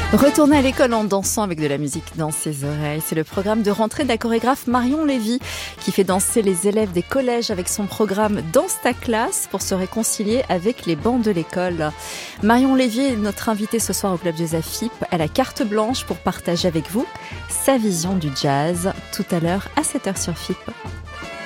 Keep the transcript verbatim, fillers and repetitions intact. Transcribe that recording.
Retourner à l'école en dansant avec de la musique dans ses oreilles. C'est le programme de rentrée de la chorégraphe Marion Lévy qui fait danser les élèves des collèges avec son programme Danse ta classe pour se réconcilier avec les bancs de l'école. Marion Lévy est notre invitée ce soir au Club Jazz F I P. Elle a carte blanche pour partager avec vous sa vision du jazz tout à l'heure à sept heures sur F I P.